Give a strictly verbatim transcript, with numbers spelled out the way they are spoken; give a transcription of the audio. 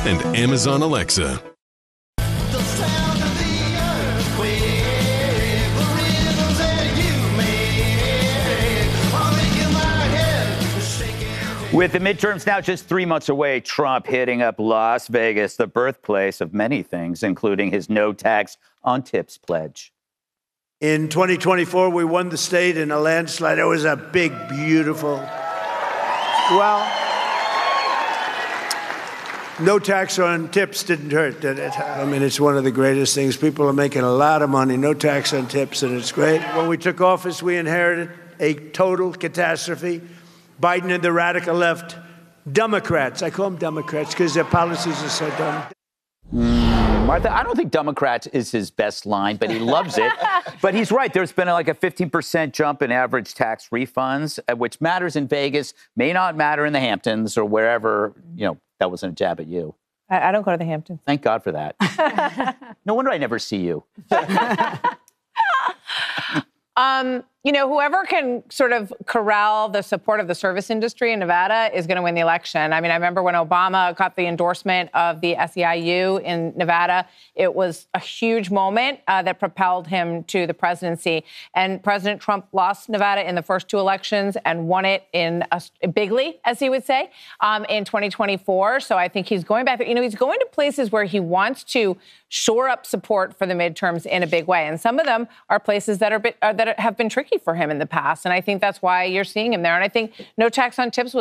and Amazon Alexa. With the midterms now just three months away, Trump hitting up Las Vegas, the birthplace of many things, including his no tax on tips pledge. In twenty twenty-four, we won the state in a landslide. It was a big, beautiful, well, no tax on tips didn't hurt, did it? I mean, it's one of the greatest things. People are making a lot of money, no tax on tips, and it's great. When we took office, we inherited a total catastrophe. Biden and the radical left, Democrats. I call them Democrats because their policies are so dumb. Mm, Martha, I don't think Democrats is his best line, but he loves it. But he's right. There's been a, like a fifteen percent jump in average tax refunds, which matters in Vegas, may not matter in the Hamptons or wherever. You know, that wasn't a jab at you. I, I don't go to the Hamptons. Thank God for that. No wonder I never see you. Um, you know, whoever can sort of corral the support of the service industry in Nevada is going to win the election. I mean, I remember when Obama got the endorsement of the S E I U in Nevada, it was a huge moment uh, that propelled him to the presidency. And President Trump lost Nevada in the first two elections and won it in a, bigly, as he would say, um, in twenty twenty-four. So I think he's going back there. You know, he's going to places where he wants to shore up support for the midterms in a big way. And some of them are places that are, bit, uh, that have been tricky for him in the past. And I think that's why you're seeing him there. And I think no tax on tips